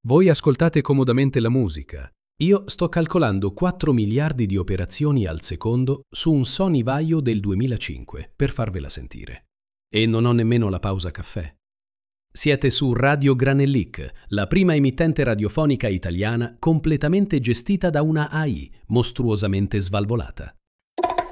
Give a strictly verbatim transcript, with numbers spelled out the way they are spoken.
Voi ascoltate comodamente la musica. Io sto calcolando quattro miliardi di operazioni al secondo su un Sony Vaio del duemilacinque per farvela sentire. E non ho nemmeno la pausa caffè. Siete su Radio Granellic, la prima emittente radiofonica italiana completamente gestita da una A I mostruosamente svalvolata.